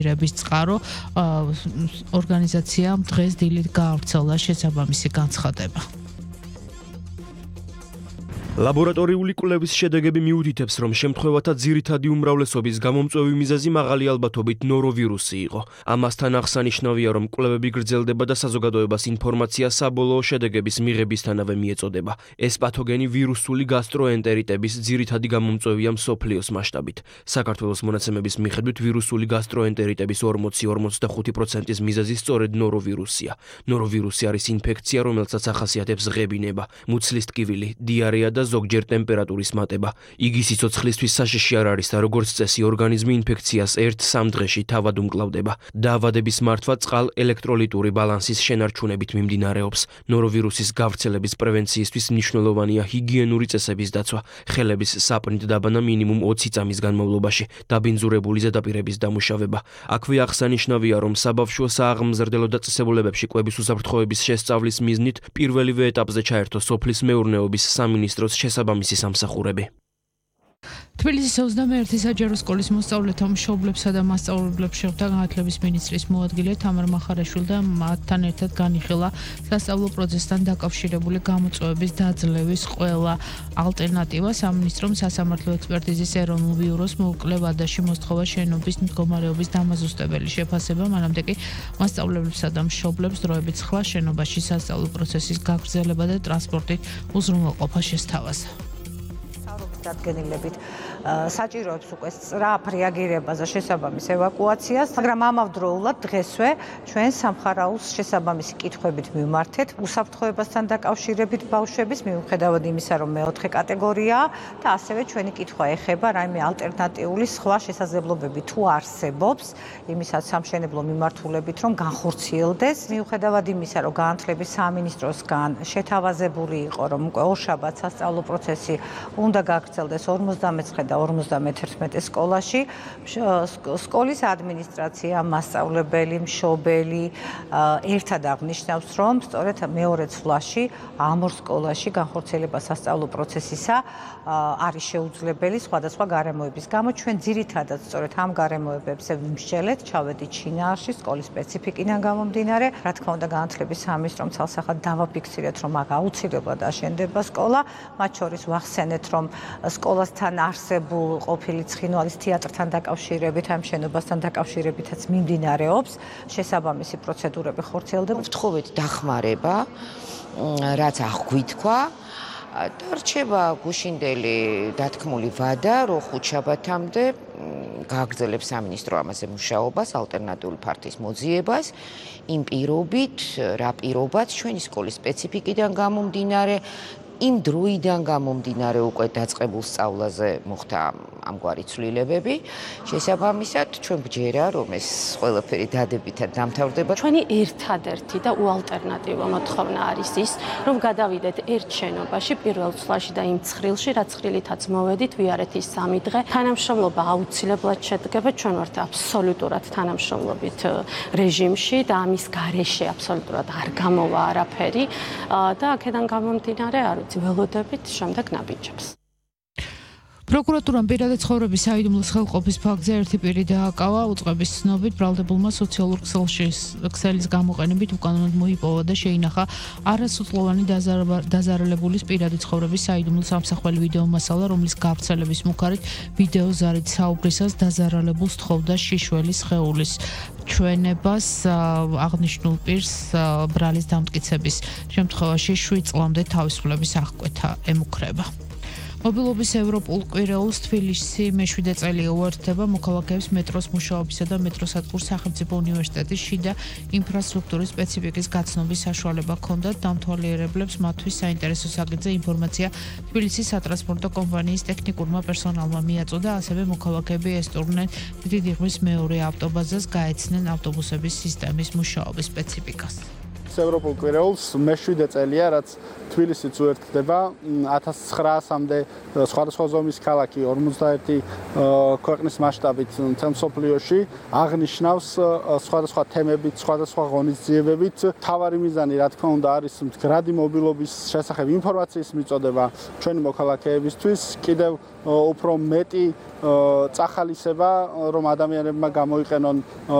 რების წყარო ორგანიზაციამ დღეს დილით გაავრცელა შესაბამისი განცხადება. ლაბორატორიული კვლევის შედეგები მიუთითებს, რომ შემთხვევათა ძირითადი უმრავლესობის გამომწვევი მიზეზი მაღალი ალბათობით ნოროვირუსი იყო. ამასთან აღსანიშნავია, რომ კვლევები გრძელდება და საზოგადოებას ინფორმაცია საბოლოო შედეგების მიღებისთანავე მიეწოდება. ეს პათოგენი ვირუსული გასტროენტერიტების ძირითადი გამომწვევია მსოფლიოს მასშტაბით. საქართველოს მონაცემების მიხედვით ვირუსული გასტროენტერიტების 40-45%-ის მიზეზი სწორედ ნოროვირუსია. ნოროვირუსი არის ინფექცია, რომელსაც ახასიათებს ღებინება, მუცლის ტკივილი, დიარეა და ზოგჯერ ტემპერატურის მატება. იგი სიცოცხლისთვის საშიში არ არის და როგორც წესი ორგანიზმი ინფექციას 1-3 დღეში თავად უმკლავდება. დაავადების მართვა წყალ-ელექტროლიტური ბალანსის შენარჩუნებით მიმდინარეობს. ნოროვირუსის გავრცელების პრევენციისთვის მნიშვნელოვანია ჰიგიენური წესების დაცვა, ხელების საპნით დაბანა მინიმუმ 20 წამის განმავლობაში, დაბინძურებული ზედაპირების დამუშავება. აქვე აღსანიშნავია, რომ საბავშვო სააღმზრდელო დაწესებულებებში კვების უსაფრთხოების შესწავლის მიზნით პირველივე ეტაპზე ჩაერთო სოფლის მეურნეობის სამინისტროს შესაბამისი სამსახურები. თბილისის 21 საჯარო სკოლის მოსწავლეთა მშობლებსა და მასწავლებლებს შეხვდა განათლების მინისტრის მოადგილე თამარ მახარაშვილი და მათთან ერთად განიხილა სასწავლო პროცესთან დაკავშირებული გამოწვევების დაძლევის ყველა ალტერნატივა. სამინისტრომ სასამართლო ექსპერტიზის ეროვნულ ბიუროს მოუკლე ვადაში მოსთხოვა შენობის მდგომარეობის დამაზუსტებელი შეფასება, მანამდე კი მასწავლებლებსა და მშობლებს დროებით ხლა შენობაში სასწავლო პროცესის გაგრძელება და ტრანსპორტით უზრუნველყოფა შესთავაზა. დადგენილებით საჭიროებს უკვე სწრაფ რეაგირებაზე შესაბამის ევაკუაციას, მაგრამ ამავდროულად დღესვე ჩვენ სამხარაულს შესაბამისი კითხვებით მივმართეთ უსაფრთხოებასთან დაკავშირებით ბავშვების, მიუხედავად იმისა, რომ მეოთხე კატეგორიაა და ასევე ჩვენი კითხვა ეხება რაიმე ალტერნატიული სხვა შესაძლებლობები თუ არსებობს, იმისაც სამშენებლო მიმართულებით, რომ განხორციელდეს, მიუხედავად იმისა, რომ განათლების სამინისტროსგან შეთავაზებული იყო, რომ უკვე ორშაბათს სასწავლო პროცესი უნდა გაგრძელდეს 59 და 51 სკოლაში. სკოლის ადმინისტრაცია, მასწავლებელი, მშობელი ერთად აღნიშნავს, რომ სწორედ მეორე ცვლაში ამ ორ სკოლაში განხორციელება სასწავლო პროცესისა არის შეუძლებელი სხვადასხვა გარემოების გამო. ჩვენ ძირითადად სწორედ ამ გარემოებებზე ვიმსჯელეთ, ჩავედით შინაარსში სკოლის სპეციფიკიდან გამომდინარე. რა თქმა უნდა, განათლების სამინისტრომ ცალსახად დავაფიქსირეთ, რომ აქ აუცილებლად აშენდება სკოლა, მათ შორის ვახსენეთ, რომ სკოლასთან არსებულ ყოფილი ცხინვალის თეატრთან დაკავშირებით, ამ შენობასთან დაკავშირებითაც მიმდინარეობს შესაბამისი პროცედურები ხორციელდება. ვთხოვეთ დახმარება, რაც აღგვითქვა. დარჩება გუშინდელი დათქმული ვადა, რომ ხუთშაბათამდე გააგრძელებს სამინისტრო ამაზე მუშაობას, ალტერნატიული ფართის მოძიებას, იმ პირობით, რა პირობაც ჩვენი სკოლის სპეციფიკიდან გამომდინარე, იმ დროიდან გამომდინარე უკვე დაწყებულ სწავლაზე მოხდა ამგვარი ცვლილებები. შესაბამისად, ჩვენ გვჯერა, რომ ეს ყველაფერი დადებითად დამთავრდება. ჩვენი ერთადერთი და უალტერნატივო მოთხოვნა არის ის, რომ გადავიდეთ ერთ შენობაში პირველ ცვლაში და იმ ცხრილში, რაც ცხრილითაც მოვედით, ვიარეთ ის 3 დღე. თანამშრომლობა აუცილებლად შედგება, ჩვენ ვართ აბსოლუტურად თანამშრომლობით რეჟიმში და ამის გარეშე აბსოლუტურად არ გამოვა არაფერი და აქედან გამომდინარე არ ველოდებით შემდეგ ნაბიჯებს. პროკურატურამ პირადი ცხოვრების საიდუმლოს ხელყოფის ფაქტზე ერთი პირი დააკავა. უწყების ცნობით ბრალდებულმა სოციალურ ქსელის გამოყენებით უკანონოდ მოიპოვა და შეინახა არასრულოვანი დაზარალებულის პირადი ცხოვრების საიდუმლოს ამსახველი ვიდეო მასალა, რომლის გავრცელების მუქარით ვიდეო ზარით საუბრისას დაზარალებულს თხოვდა შიშველის სხეულის ჩვენებას. აღნიშნულ პირს ბრალის დამტკიცების შემთხვევაში 7 წლამდე თავისუფლების აღკვეთა ემუქრება. მობილობის ევროპულ კვირეულს თბილისში მე-7 წელი უერთდება მოქალაქეებს მეტროს მუშაობისა და მეტროსადგურს სახელმწიფო უნივერსიტეტის შიდა ინფრასტრუქტურის სპეციფიკის გაცნობის საშუალება ჰქონდათ. დამთვალიერებლებს მათთვის საინტერესო საკითხზე ინფორმაცია თბილისის სატრანსპორტო კომპანიის ტექნიკურმა პერსონალმა მიაწოდა, ასევე მოქალაქეები ესტუმრნენ დიდი ღმის მეორე ავტობაზას, გაეცნენ ავტობუსების სისტემის მუშაობის სპეციფიკას. ერთის ევროპულ კვირეულს მე-7 წელია, რაც თბილისიც უერთდება 1900-მდე სხვადასხვა ზომის ქალაქი 51 ქვეყნის მასშტაბით მთელ მსოფლიოში აღნიშნავს სხვადასხვა თემებით, სხვადასხვა ღონისძიებებით. თავარი მიზანი, რა თქმა უნდა, არის მდგრადი მობილობის შესახებ ინფორმაციის მიწოდება ჩვენი მოქალაქეებისთვის, კიდევ უფრო მეტი წახალისება, რომ ადამიანებმა გამოიყენონ